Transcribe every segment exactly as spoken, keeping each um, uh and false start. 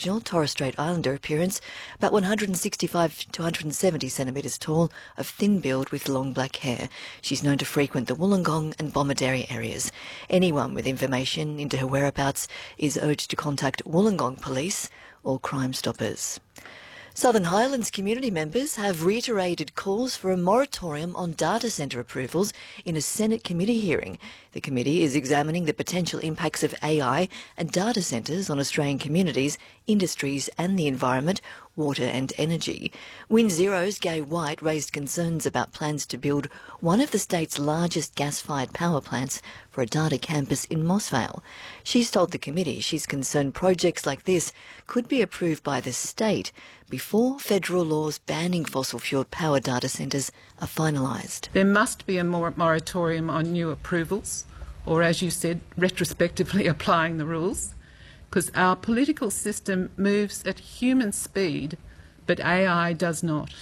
Aboriginal Torres Strait Islander appearance, about one hundred sixty-five to one hundred seventy centimetres tall, of thin build with long black hair. She's known to frequent the Wollongong and Bomaderry areas. Anyone with information into her whereabouts is urged to contact Wollongong Police or Crime Stoppers. Southern Highlands community members have reiterated calls for a moratorium on data centre approvals in a Senate committee hearing. The committee is examining the potential impacts of A I and data centres on Australian communities, industries and the environment, water and energy. Wind Zero's Gay White raised concerns about plans to build one of the state's largest gas-fired power plants for a data campus in Mossvale. She's told the committee she's concerned projects like this could be approved by the state before federal laws banning fossil fuel power data centres are finalised. There must be a mor- moratorium on new approvals, or as you said, retrospectively applying the rules, because our political system moves at human speed, but A I does not.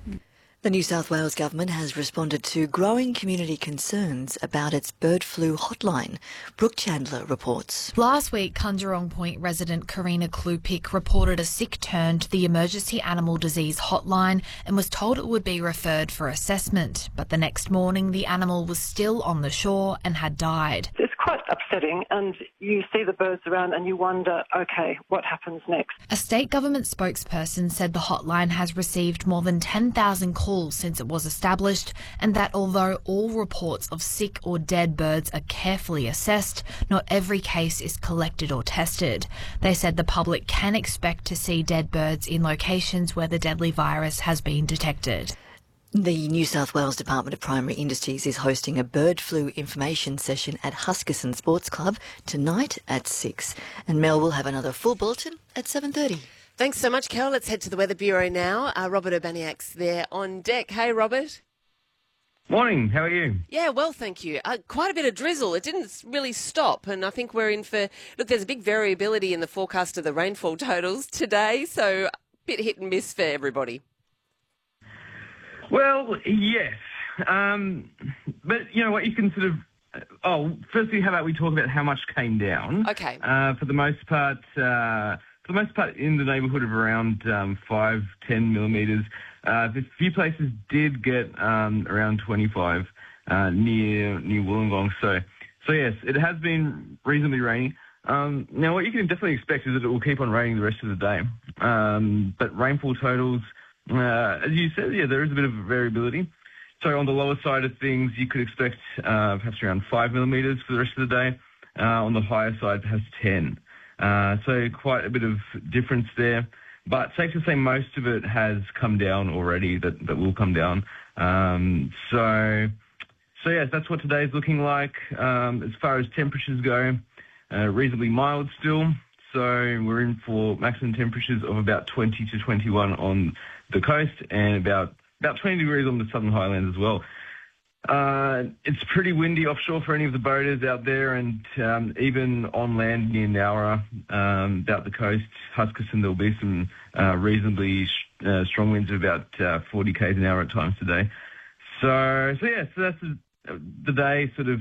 The New South Wales Government has responded to growing community concerns about its bird flu hotline. Brooke Chandler reports. Last week, Kunjurong Point resident Karina Klupik reported a sick turn to the Emergency Animal Disease Hotline and was told it would be referred for assessment. But the next morning, the animal was still on the shore and had died. It's quite upsetting, and you see the birds around and you wonder, OK, what happens next? A state government spokesperson said the hotline has received more than ten thousand calls since it was established, and that although all reports of sick or dead birds are carefully assessed, not every case is collected or tested. They said the public can expect to see dead birds in locations where the deadly virus has been detected. The New South Wales Department of Primary Industries is hosting a bird flu information session at Huskisson Sports Club tonight at six. And Mel will have another full bulletin at seven thirty. Thanks so much, Kel. Let's head to the Weather Bureau now. Uh, Robert Urbaniak's there on deck. Hey, Robert. Morning. How are you? Yeah, well, thank you. Uh, quite a bit of drizzle. It didn't really stop, and I think we're in for... Look, there's a big variability in the forecast of the rainfall totals today, so a bit hit and miss for everybody. Well, yes. Um, but you know what, you can sort of... Oh, firstly, how about we talk about how much came down? Okay. Uh, for the most part... Uh, For the most part, in the neighbourhood of around um, five, ten millimetres. Uh, a few places did get um, around twenty-five uh, near near Wollongong. So, so yes, it has been reasonably rainy. Um, now, what you can definitely expect is that it will keep on raining the rest of the day. Um, but rainfall totals, uh, as you said, yeah, there is a bit of variability. So on the lower side of things, you could expect uh, perhaps around five millimetres for the rest of the day. Uh, on the higher side, perhaps ten. Uh, so quite a bit of difference there. But safe to say most of it has come down already, that, that will come down. Um, so, so yes, that's what today is looking like. Um, as far as temperatures go, uh, reasonably mild still. So we're in for maximum temperatures of about twenty to twenty-one on the coast and about, about twenty degrees on the Southern Highlands as well. Uh, it's pretty windy offshore for any of the boaters out there, and um, even on land near Nowra, um, about the coast, Huskisson, there'll be some uh, reasonably sh- uh, strong winds of about uh, forty k's an hour at times today. So, so yeah, so that's the, the day, sort of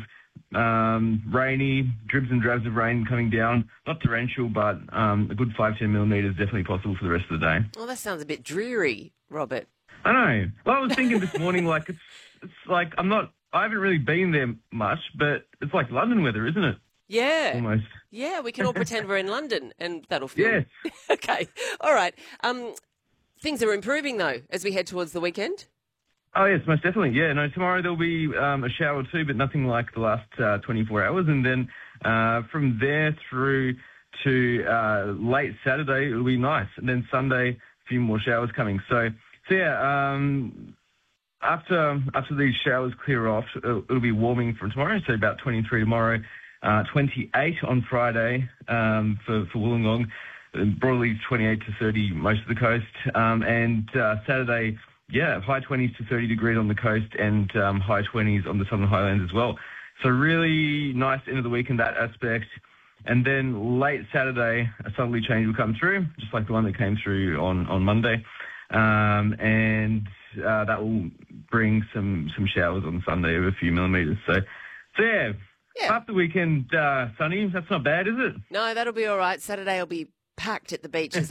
um, rainy, dribs and drabs of rain coming down, not torrential, but um, a good five, ten millimetres definitely possible for the rest of the day. Well, that sounds a bit dreary, Robert. I know. Well, I was thinking this morning, like, it's It's like, I'm not, I haven't really been there much, but it's like London weather, isn't it? Yeah. Almost. Yeah, we can all pretend we're in London and that'll feel... Yes. Okay. All right. Um, things are improving, though, as we head towards the weekend. Oh, yes, most definitely. Yeah, no, tomorrow there'll be um, a shower too, but nothing like the last uh, twenty-four hours. And then uh, from there through to uh, late Saturday, it'll be nice. And then Sunday, a few more showers coming. So, so yeah, um... After after these showers clear off, it'll, it'll be warming from tomorrow, so about twenty-three tomorrow, uh, twenty-eight on Friday um, for, for Wollongong, broadly twenty-eight to thirty most of the coast, um, and uh, Saturday, yeah, high twenties to thirty degrees on the coast and um, high twenties on the Southern Highlands as well. So really nice end of the week in that aspect. And then late Saturday, a southerly change will come through, just like the one that came through on, on Monday. Um, and uh, that will bring some, some showers on Sunday of a few millimetres. So, so yeah, Yeah. half the weekend uh, sunny. That's not bad, is it? No, that'll be all right. Saturday will be packed at the beaches.